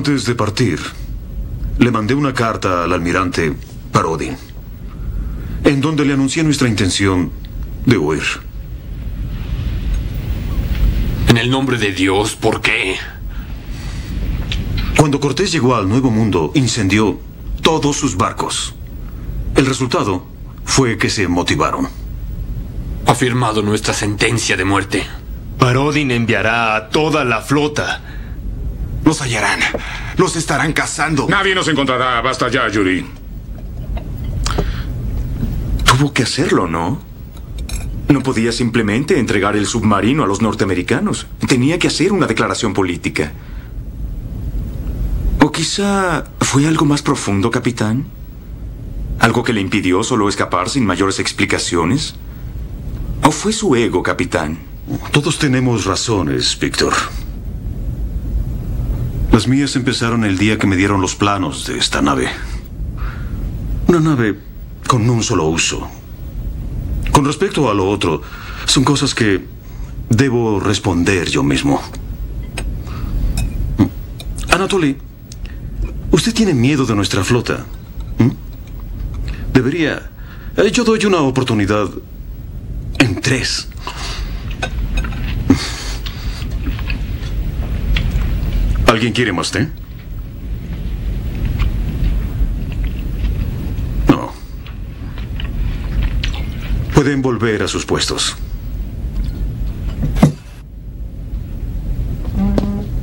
Antes de partir, le mandé una carta al almirante Parodin, en donde le anuncié nuestra intención de huir. En el nombre de Dios, ¿por qué? Cuando Cortés llegó al Nuevo Mundo, incendió todos sus barcos. El resultado fue que se motivaron. Ha firmado nuestra sentencia de muerte. Parodin enviará a toda la flota. Los hallarán. Los estarán cazando. Nadie nos encontrará. Basta ya, Yuri. Tuvo que hacerlo, ¿no? No podía simplemente entregar el submarino a los norteamericanos. Tenía que hacer una declaración política. ¿O quizá fue algo más profundo, capitán? ¿Algo que le impidió solo escapar sin mayores explicaciones? ¿O fue su ego, capitán? Todos tenemos razones, Víctor. Las mías empezaron el día que me dieron los planos de esta nave. Una nave con un solo uso. Con respecto a lo otro, son cosas que debo responder yo mismo. Anatoly, usted tiene miedo de nuestra flota. Debería... Yo doy una oportunidad en 3. ¿Alguien quiere más té? No. Pueden volver a sus puestos.